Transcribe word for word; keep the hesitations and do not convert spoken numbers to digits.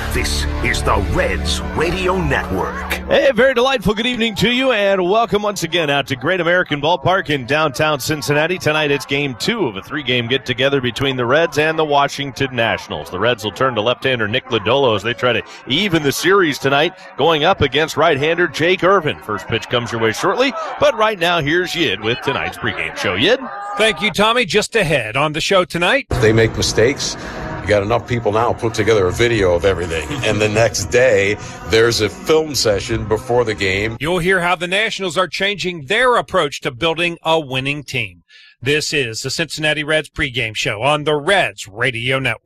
This is the Reds Radio Network. Hey, very delightful good evening to you, and welcome once again out to Great American Ballpark in downtown Cincinnati. Tonight it's game two of a three-game get-together between the Reds and the Washington Nationals. The Reds will turn to left-hander Nick Lodolo as they try to even the series tonight, going up against right-hander Jake Irvin. First pitch comes your way shortly, but right now here's Yid with tonight's pregame show. Yid? Thank you, Tommy. Just ahead on the show tonight. They make mistakes. You got enough people now put together a video of everything, and the next day there's a film session before the game. You'll hear how the Nationals are changing their approach to building a winning team. This is the Cincinnati Reds pregame show on the Reds Radio Network.